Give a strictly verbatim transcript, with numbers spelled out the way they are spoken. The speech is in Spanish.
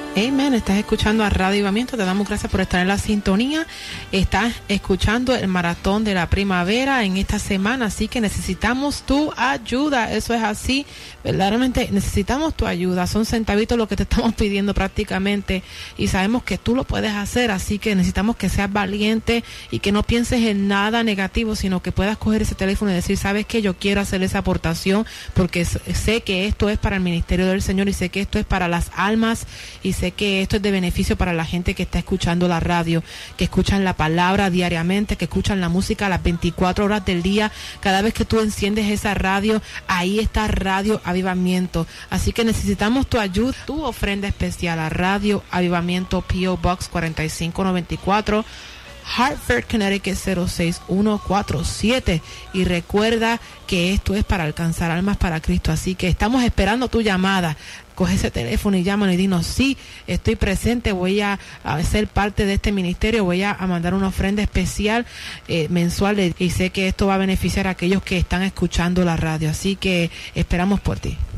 Amén, estás escuchando a Radio Avivamiento, te damos gracias por estar en la sintonía, estás escuchando el maratón de la primavera en esta semana, así que necesitamos tu ayuda, eso es así, verdaderamente necesitamos tu ayuda, son centavitos lo que te estamos pidiendo prácticamente y sabemos que tú lo puedes hacer, así que necesitamos que seas valiente y que no pienses en nada negativo, sino que puedas coger ese teléfono y decir, ¿sabes qué? Yo quiero hacer esa aportación porque sé que esto es para el ministerio del Señor y sé que esto es para las almas y sé que esto es de beneficio para la gente que está escuchando la radio, que escuchan la palabra diariamente, que escuchan la música a las veinticuatro horas del día. Cada vez que tú enciendes esa radio, ahí está Radio Avivamiento. Así que necesitamos tu ayuda, tu ofrenda especial a Radio Avivamiento, P O Box cuarenta y cinco noventa y cuatro, Hartford, Connecticut cero seis uno cuatro siete, y recuerda que esto es para alcanzar almas para Cristo, así que estamos esperando tu llamada. Coge ese teléfono y llámanos y dinos, sí, estoy presente, voy a, a ser parte de este ministerio, voy a, a mandar una ofrenda especial eh, mensual y sé que esto va a beneficiar a aquellos que están escuchando la radio, así que esperamos por ti.